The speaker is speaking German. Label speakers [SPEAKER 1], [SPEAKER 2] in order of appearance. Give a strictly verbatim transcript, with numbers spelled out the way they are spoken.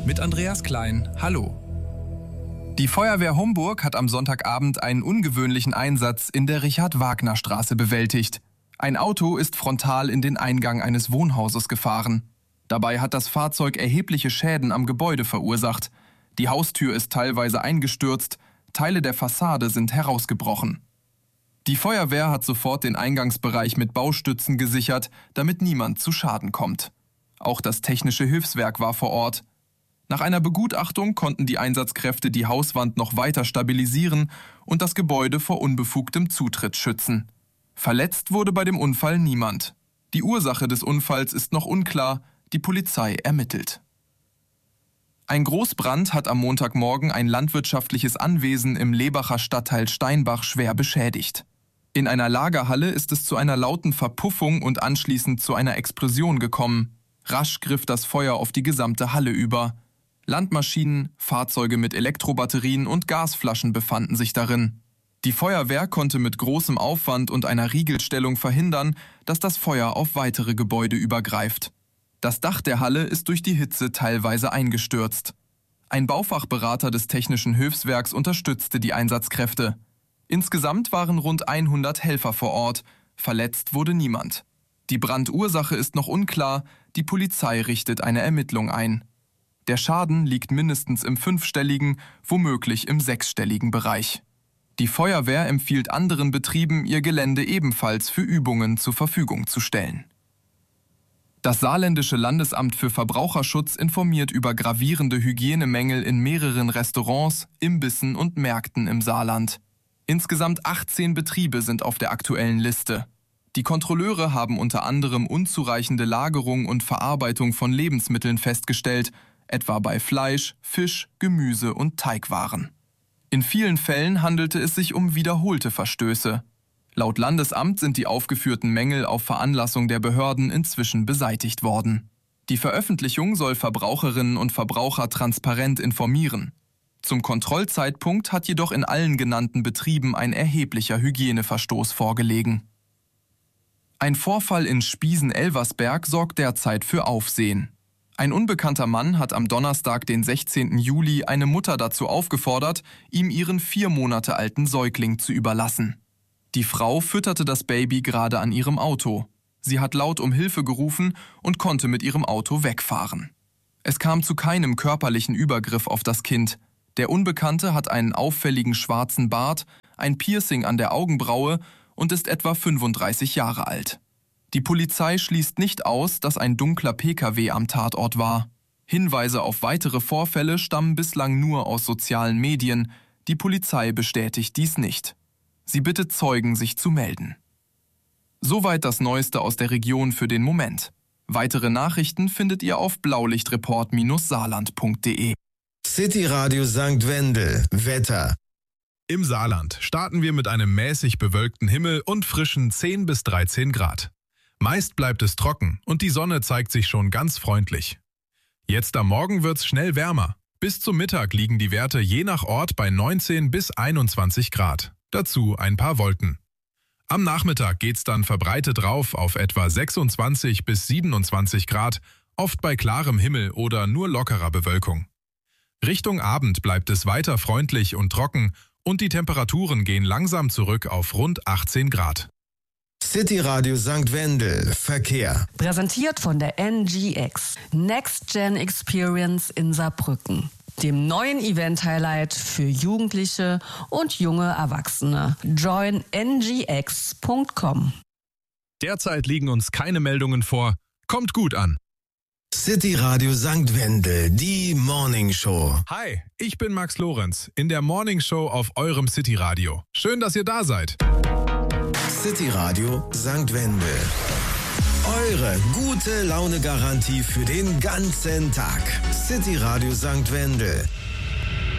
[SPEAKER 1] mit Andreas Klein. Hallo. Die Feuerwehr Homburg hat am Sonntagabend einen ungewöhnlichen Einsatz in der Richard-Wagner-Straße bewältigt. Ein Auto ist frontal in den Eingang eines Wohnhauses gefahren. Dabei hat das Fahrzeug erhebliche Schäden am Gebäude verursacht. Die Haustür ist teilweise eingestürzt, Teile der Fassade sind herausgebrochen. Die Feuerwehr hat sofort den Eingangsbereich mit Baustützen gesichert, damit niemand zu Schaden kommt. Auch das Technische Hilfswerk war vor Ort. Nach einer Begutachtung konnten die Einsatzkräfte die Hauswand noch weiter stabilisieren und das Gebäude vor unbefugtem Zutritt schützen. Verletzt wurde bei dem Unfall niemand. Die Ursache des Unfalls ist noch unklar, die Polizei ermittelt. Ein Großbrand hat am Montagmorgen ein landwirtschaftliches Anwesen im Lebacher Stadtteil Steinbach schwer beschädigt. In einer Lagerhalle ist es zu einer lauten Verpuffung und anschließend zu einer Explosion gekommen. Rasch griff das Feuer auf die gesamte Halle über. Landmaschinen, Fahrzeuge mit Elektrobatterien und Gasflaschen befanden sich darin. Die Feuerwehr konnte mit großem Aufwand und einer Riegelstellung verhindern, dass das Feuer auf weitere Gebäude übergreift. Das Dach der Halle ist durch die Hitze teilweise eingestürzt. Ein Baufachberater des Technischen Hilfswerks unterstützte die Einsatzkräfte. Insgesamt waren rund hundert Helfer vor Ort. Verletzt wurde niemand. Die Brandursache ist noch unklar, die Polizei richtet eine Ermittlung ein. Der Schaden liegt mindestens im fünfstelligen, womöglich im sechsstelligen Bereich. Die Feuerwehr empfiehlt anderen Betrieben, ihr Gelände ebenfalls für Übungen zur Verfügung zu stellen. Das Saarländische Landesamt für Verbraucherschutz informiert über gravierende Hygienemängel in mehreren Restaurants, Imbissen und Märkten im Saarland. Insgesamt achtzehn Betriebe sind auf der aktuellen Liste. Die Kontrolleure haben unter anderem unzureichende Lagerung und Verarbeitung von Lebensmitteln festgestellt, etwa bei Fleisch, Fisch, Gemüse und Teigwaren. In vielen Fällen handelte es sich um wiederholte Verstöße. Laut Landesamt sind die aufgeführten Mängel auf Veranlassung der Behörden inzwischen beseitigt worden. Die Veröffentlichung soll Verbraucherinnen und Verbraucher transparent informieren. Zum Kontrollzeitpunkt hat jedoch in allen genannten Betrieben ein erheblicher Hygieneverstoß vorgelegen. Ein Vorfall in Spiesen-Elversberg sorgt derzeit für Aufsehen. Ein unbekannter Mann hat am Donnerstag, den sechzehnten Juli, eine Mutter dazu aufgefordert, ihm ihren vier Monate alten Säugling zu überlassen. Die Frau fütterte das Baby gerade an ihrem Auto. Sie hat laut um Hilfe gerufen und konnte mit ihrem Auto wegfahren. Es kam zu keinem körperlichen Übergriff auf das Kind. Der Unbekannte hat einen auffälligen schwarzen Bart, ein Piercing an der Augenbraue und ist etwa fünfunddreißig Jahre alt. Die Polizei schließt nicht aus, dass ein dunkler Pkw am Tatort war. Hinweise auf weitere Vorfälle stammen bislang nur aus sozialen Medien. Die Polizei bestätigt dies nicht. Sie bittet Zeugen, sich zu melden. Soweit das Neueste aus der Region für den Moment. Weitere Nachrichten findet ihr auf blaulichtreport Bindestrich saarland Punkt de.
[SPEAKER 2] City Radio Sankt Wendel. Wetter.
[SPEAKER 3] Im Saarland starten wir mit einem mäßig bewölkten Himmel und frischen zehn bis dreizehn Grad. Meist bleibt es trocken und die Sonne zeigt sich schon ganz freundlich. Jetzt am Morgen wird's schnell wärmer. Bis zum Mittag liegen die Werte je nach Ort bei neunzehn bis einundzwanzig Grad. Dazu ein paar Wolken. Am Nachmittag geht's dann verbreitet rauf auf etwa sechsundzwanzig bis siebenundzwanzig Grad, oft bei klarem Himmel oder nur lockerer Bewölkung. Richtung Abend bleibt es weiter freundlich und trocken und die Temperaturen gehen langsam zurück auf rund achtzehn Grad.
[SPEAKER 2] City Radio Sankt Wendel. Verkehr.
[SPEAKER 4] Präsentiert von der N G X. Next Gen Experience in Saarbrücken. Dem neuen Event-Highlight für Jugendliche und junge Erwachsene. join n g x punkt com.
[SPEAKER 3] Derzeit liegen uns keine Meldungen vor. Kommt gut an.
[SPEAKER 2] City Radio Sankt Wendel, die Morning Show.
[SPEAKER 3] Hi, ich bin Max Lorenz in der Morning Show auf eurem City Radio. Schön, dass ihr da seid.
[SPEAKER 2] City Radio Sankt Wendel. Eure gute Laune-Garantie für den ganzen Tag. City Radio Sankt Wendel.